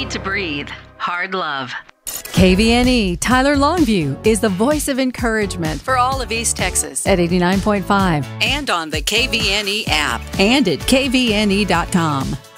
need to breathe. Hard love. KVNE Tyler Longview is the voice of encouragement for all of East Texas at 89.5 and on the KVNE app and at kvne.com.